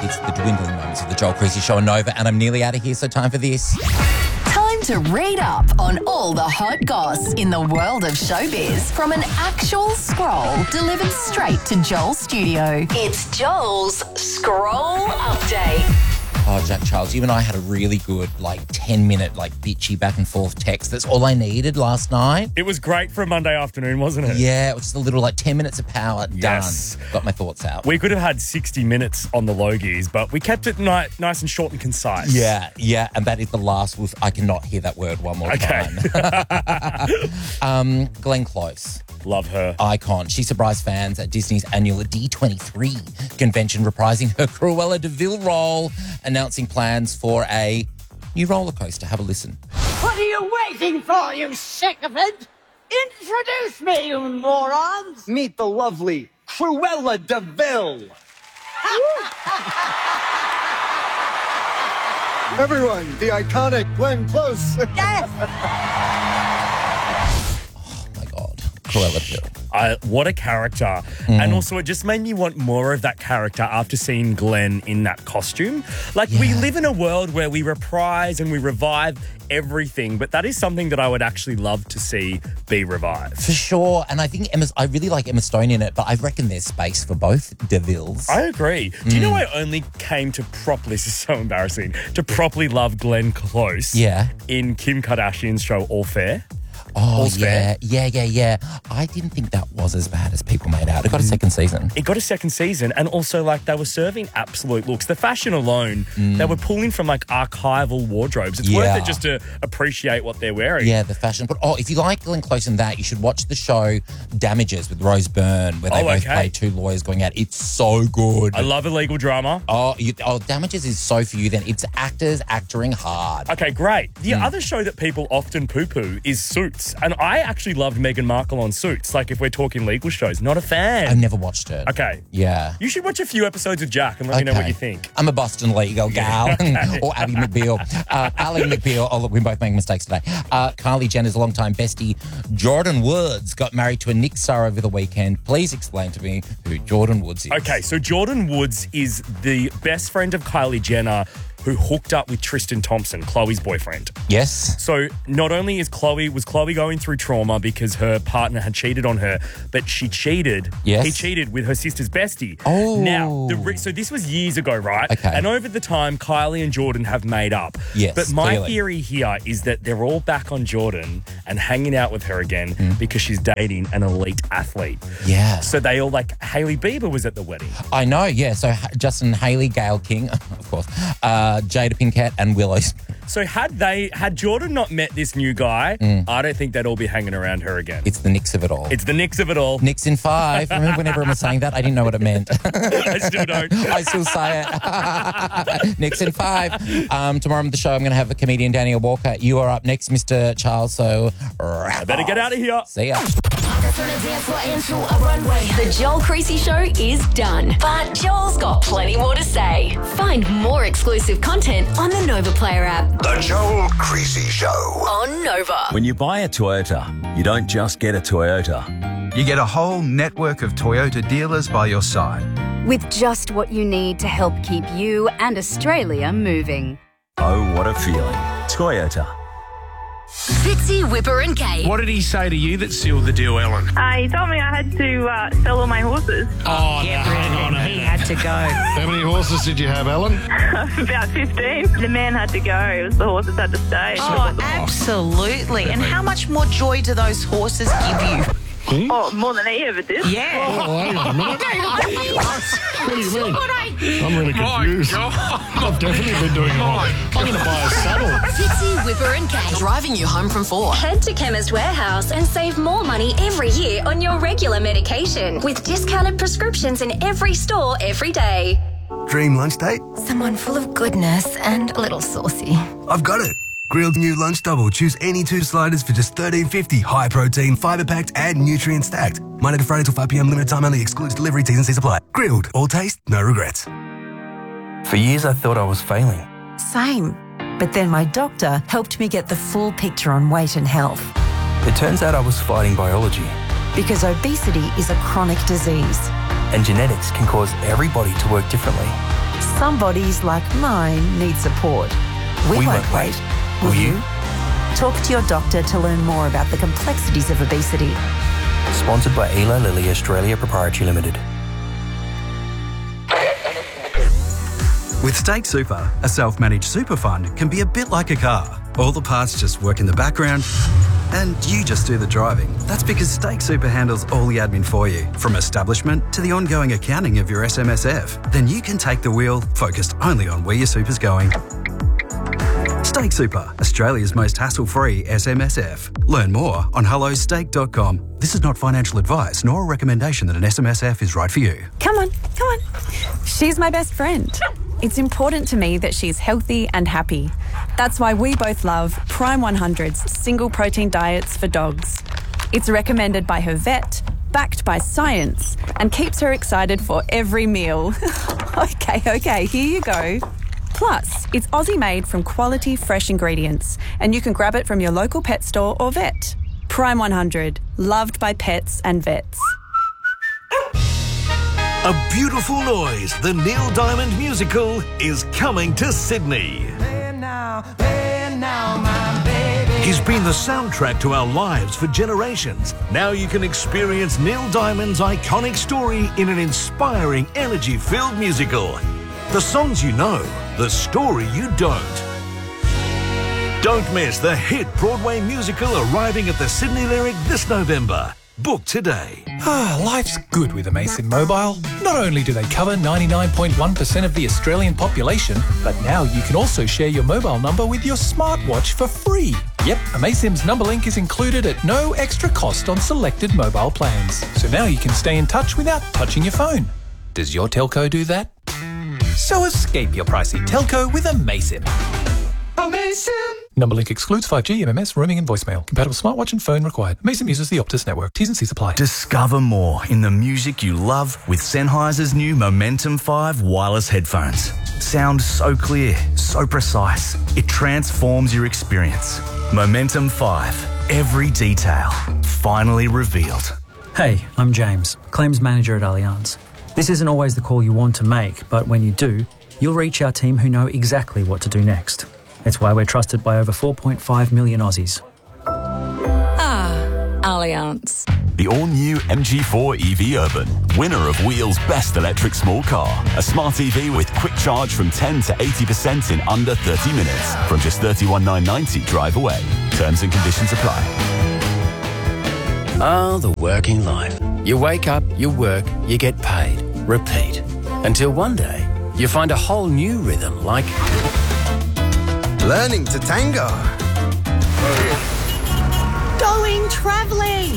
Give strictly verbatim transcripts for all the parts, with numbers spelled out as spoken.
It's the dwindling moments of the Joel Creasy Show on Nova, and I'm nearly out of here, so time for this. Time to read up on all the hot goss in the world of showbiz from an actual scroll delivered straight to Joel's studio. It's Joel's Scroll Update. Oh, Jack Charles, you and I had a really good, like, ten-minute, like, bitchy back-and-forth text. That's all I needed last night. It was great for a Monday afternoon, wasn't it? Yeah, it was just a little, like, ten minutes of power. Yes. Done. Got my thoughts out. We could have had sixty minutes on the Logies, but we kept it ni- nice and short and concise. Yeah, yeah, and that is the last woof. I cannot hear that word one more Okay. time. um, Glenn Close. Love her. Icon. She surprised fans at Disney's annual D twenty-three convention, reprising her Cruella de Vil role, announcing plans for a new roller coaster. Have a listen. What are you waiting for, you sycophant? Introduce me, you morons! Meet the lovely Cruella de Vil. Everyone, the iconic Glenn Close. Yes! Oh, my God. Cruella de Vil. I, what a character. Mm. And also, it just made me want more of that character after seeing Glenn in that costume. Like, we Yeah. live in a world where we reprise and we revive everything, but that is something that I would actually love to see be revived. For sure. And I think Emma, I really like Emma Stone in it, but I reckon there's space for both de Vils. I agree. Do you know I only came to properly, this is so embarrassing, to properly love Glenn Close Yeah. in Kim Kardashian's show All Fair? Oh, All's yeah. fair. Yeah, yeah, yeah. I didn't think that was as bad as people made out. It got a second season. It got a second season, and also, like, they were serving absolute looks. The fashion alone, they were pulling from, like, archival wardrobes. It's worth Yeah. it just to appreciate what they're wearing. Yeah, the fashion. But, oh, if you like Glenn Close in that, you should watch the show Damages with Rose Byrne, where they Oh, both okay. play two lawyers going out. It's so good. I love a legal drama. Oh, you, oh, Damages is so for you then. It's actors acting hard. Okay, great. The other show that people often poo-poo is Suits, and I actually loved Meghan Markle on Suits. Like, if we're talking legal shows, not a fan. I've never watched it. Okay. Yeah. You should watch a few episodes of Jack and let me know what Okay. you think. I'm a Boston legal gal. okay. Or Abby McBeal. Uh, Ali McBeal. Oh, look, we're both making mistakes today. Uh, Kylie Jenner's longtime bestie, Jordan Woods, got married to a Nick star over the weekend. Please explain to me who Jordan Woods is. Okay, so Jordan Woods is the best friend of Kylie Jenner who hooked up with Tristan Thompson, Chloe's boyfriend. Yes. So not only is Chloe, was Chloe going through trauma because her partner had cheated on her, but she cheated. Yes. He cheated with her sister's bestie. Oh. Now, the re- so this was years ago, right? Okay. And over the time, Kylie and Jordan have made up. Yes, But my clearly. theory here is that they're all back on Jordan and hanging out with her again Mm. because she's dating an elite athlete. Yeah. So they all, like, Hailey Bieber was at the wedding. I know, yeah. So Ha- Justin Haley, Gail King, of course, uh, Jada Pinkett and Willow. So had they, had Jordan not met this new guy, I don't think they'd all be hanging around her again. It's the Knicks of it all. It's the Knicks of it all. Knicks in five. Remember when everyone was saying that? I didn't know what it meant. I still don't. I still say it. Knicks in five. Um, tomorrow on the show, I'm going to have a comedian, Daniel Walker. You are up next, Mister Charles. So I better get out of here. See ya. The Joel Creasy Show is done, but Joel's got plenty more to say. Find more exclusive content on the Nova Player app. The Joel Creasy Show. On Nova. When you buy a Toyota, you don't just get a Toyota. You get a whole network of Toyota dealers by your side. With just what you need to help keep you and Australia moving. Oh, what a feeling. Toyota. Fitzy, Whipper and Kate. What did he say to you that sealed the deal, Ellen? Uh, he told me I had to uh, sell all my horses. Oh, Get rid of him. He had to go. How many horses did you have, Ellen? About fifteen. The man had to go. It was the horses had to stay. Oh, absolutely. And how much more joy do those horses give you? Oh, more than he ever did. Yeah. Oh, hang on a minute. What do you mean? I'm really confused. I've definitely been doing it wrong. I'm going to buy a saddle. Fitzy, Whipper and Kate. Driving you home from four. Head to Chemist Warehouse and save more money every year on your regular medication with discounted prescriptions in every store every day. Dream lunch date? Someone full of goodness and a little saucy. I've got it. Grilled new lunch double. Choose any two sliders for just thirteen fifty. High protein, fibre packed, and nutrient stacked. Monday to Friday till five p.m. Limited time only. Excludes delivery. T's and C's apply. Grilled. All taste, no regrets. For years, I thought I was failing. Same. But then my doctor helped me get the full picture on weight and health. It turns out I was fighting biology. Because obesity is a chronic disease. And genetics can cause every body to work differently. Some bodies, like mine, need support. We, We won't won't wait. wait. Will Will you? you? Talk to your doctor to learn more about the complexities of obesity. Sponsored by Eli Lilly Australia Proprietary Limited. With Stake Super, a self-managed super fund can be a bit like a car. All the parts just work in the background and you just do the driving. That's because Stake Super handles all the admin for you, from establishment to the ongoing accounting of your S M S F. Then you can take the wheel, focused only on where your super's going. Stake Super, Australia's most hassle-free S M S F. Learn more on hello stake dot com. This is not financial advice nor a recommendation that an S M S F is right for you. Come on, come on. She's my best friend. It's important to me that she's healthy and happy. That's why we both love Prime one hundred's single protein diets for dogs. It's recommended by her vet, backed by science, and keeps her excited for every meal. okay, okay, here you go. Plus, it's Aussie made from quality fresh ingredients, and you can grab it from your local pet store or vet. Prime one hundred, loved by pets and vets. A beautiful noise, the Neil Diamond musical, is coming to Sydney. He's been the soundtrack to our lives for generations. Now you can experience Neil Diamond's iconic story in an inspiring, energy-filled musical. The songs you know, the story you don't. Don't miss the hit Broadway musical arriving at the Sydney Lyric this November. Book today. Ah, life's good with Amazon Mobile. Not only do they cover ninety-nine point one percent of the Australian population, but now you can also share your mobile number with your smartwatch for free. Yep, Amazon's number link is included at no extra cost on selected mobile plans. So now you can stay in touch without touching your phone. Does your telco do that? So escape your pricey telco with Amazon. Amazon! Number link excludes five G, M M S, roaming and voicemail. Compatible smartwatch and phone required. Amazon uses the Optus network. T's and C's apply. Discover more in the music you love with Sennheiser's new Momentum five wireless headphones. Sound so clear, so precise. It transforms your experience. Momentum five. Every detail. Finally revealed. Hey, I'm James, Claims Manager at Allianz. This isn't always the call you want to make, but when you do, you'll reach our team who know exactly what to do next. It's why we're trusted by over four point five million Aussies. Ah, Allianz. The all-new M G four E V Urban, winner of Wheel's Best Electric Small Car. A smart E V with quick charge from ten to eighty percent in under thirty minutes. From just thirty-one thousand nine hundred ninety drive away. Terms and conditions apply. Ah, the working life. You wake up, you work, you get paid. Repeat. Until one day, you find a whole new rhythm like... Learning to tango. Going travelling.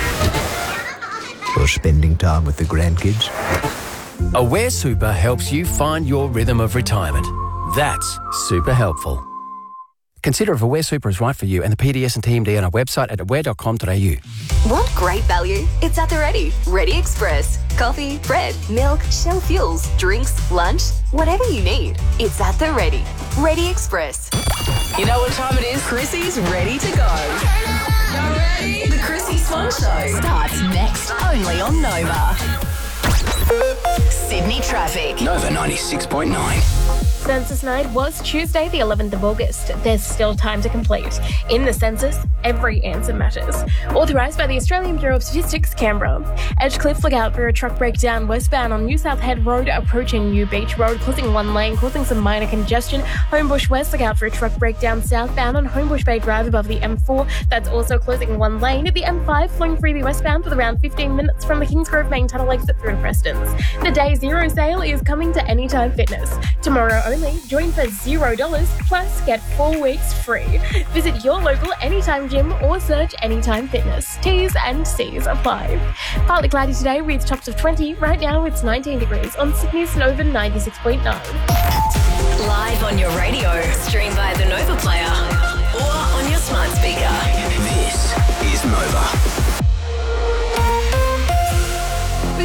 Or spending time with the grandkids. Aware Super helps you find your rhythm of retirement. That's super helpful. Consider if Aware Super is right for you and the P D S and T M D on our website at aware dot com dot a u. Want great value? It's at the Ready. Ready Express. Coffee, bread, milk, Shell fuels, drinks, lunch, whatever you need. It's at the Ready. Ready Express. You know what time it is? Chrissy's ready to go. Ready? The Chrissy Swan Show starts next only on Nova. Sydney traffic. Nova ninety-six point nine. Census night was Tuesday, the eleventh of August. There's still time to complete. In the census, every answer matters. Authorised by the Australian Bureau of Statistics, Canberra. Edgecliff, look out for a truck breakdown westbound on New South Head Road, approaching New Beach Road, closing one lane, causing some minor congestion. Homebush West, look out for a truck breakdown southbound on Homebush Bay Drive above the M four. That's also closing one lane. At the M five, flowing freely westbound with around fifteen minutes from the Kingsgrove Main Tunnel exit through to Preston's. The Day Zero sale is coming to Anytime Fitness. Tomorrow only, join for zero dollars, plus get four weeks free. Visit your local Anytime Gym or search Anytime Fitness. T's and C's apply. Partly cloudy today with tops of twenty. Right now it's nineteen degrees on Sydney's Nova ninety-six point nine. Live on your radio, stream via the Nova player, or on your smart speaker. This is Nova. With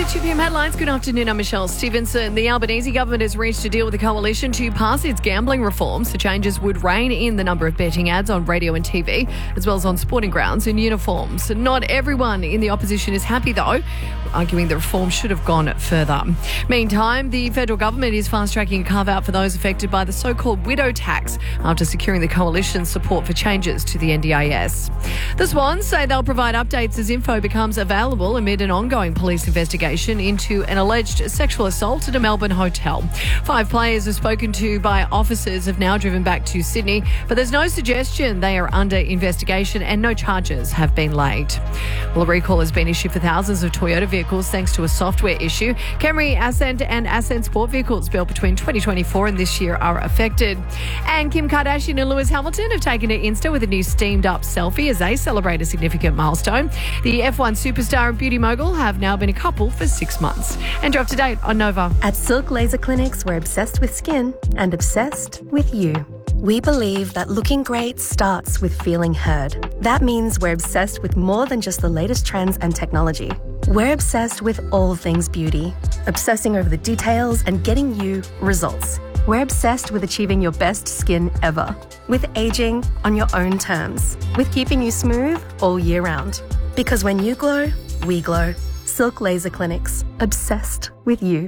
two p m headlines. Good afternoon, I'm Michelle Stevenson. The Albanese government has reached a deal with the coalition to pass its gambling reforms. The changes would rein in the number of betting ads on radio and T V, as well as on sporting grounds and uniforms. Not everyone in the opposition is happy, though, arguing the reform should have gone further. Meantime, the federal government is fast-tracking a carve-out for those affected by the so-called widow tax after securing the coalition's support for changes to the N D I S. The Swans say they'll provide updates as info becomes available amid an ongoing police investigation into an alleged sexual assault at a Melbourne hotel. Five players are spoken to by officers have now driven back to Sydney, but there's no suggestion they are under investigation and no charges have been laid. Well, a recall has been issued for thousands of Toyota vehicles thanks to a software issue. Camry, Ascent and Ascent Sport vehicles built between twenty twenty-four and this year are affected. And Kim Kardashian and Lewis Hamilton have taken to Insta with a new steamed-up selfie as they celebrate a significant milestone. The F one superstar and beauty mogul have now been a couple for six months. And you're up to date on Nova. At Silk Laser Clinics, we're obsessed with skin and obsessed with you. We believe that looking great starts with feeling heard. That means we're obsessed with more than just the latest trends and technology. We're obsessed with all things beauty, obsessing over the details and getting you results. We're obsessed with achieving your best skin ever, with aging on your own terms, with keeping you smooth all year round. Because when you glow, we glow. Silk Laser Clinics, obsessed with you.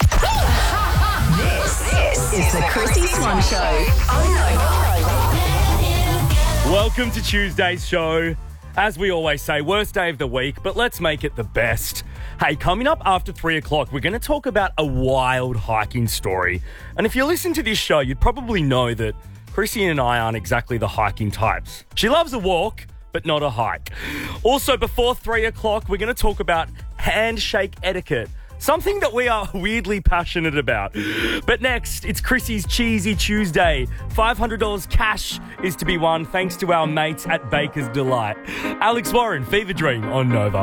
This, this is the Chrissy Swan Show on Nova. Welcome to Tuesday's show. As we always say, worst day of the week, but let's make it the best. Hey, coming up after three o'clock, we're going to talk about a wild hiking story. And if you listen to this show, you'd probably know that Chrissy and I aren't exactly the hiking types. She loves a walk, but not a hike. Also, before three o'clock, we're going to talk about handshake etiquette. Something that we are weirdly passionate about. But next, it's Chrissy's Cheesy Tuesday. five hundred dollars cash is to be won thanks to our mates at Baker's Delight. Alex Warren, Fever Dream on Nova.